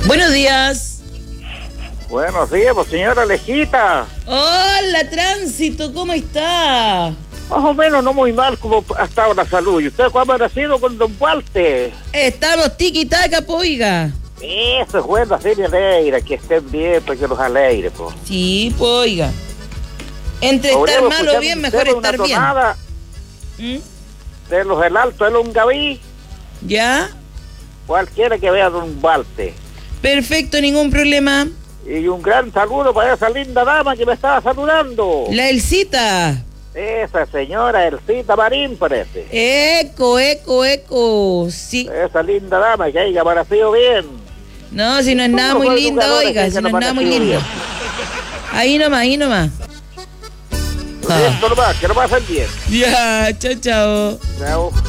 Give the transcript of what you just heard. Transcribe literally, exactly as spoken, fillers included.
Buenos días. Buenos días, pues señora Lejita. Hola, Tránsito, ¿cómo está? Más o menos no muy mal como ha estado la salud. ¿Y usted cómo ha nacido con don Walter? Estamos tiki-taka, poiga. Eso es bueno, así me alegra, que estén bien, para que los alegre, pues. Sí, poiga. Entre estar mal o bien, mejor estar bien. ¿Mm? De los del Alto del Ungaví. ¿Ya? Cualquiera que vea a don Walter. Perfecto, ningún problema. Y un gran saludo para esa linda dama que me estaba saludando. La Elcita. Esa señora Elcita Marín, parece. Eco, eco, eco. Sí. Esa linda dama que haya parecido bien. No, si no es nada muy linda, oiga, si no es nada muy linda. Ahí nomás, ahí nomás. Ah. Esto nomás, que no pasen bien. Ya, chao, chao. Chao.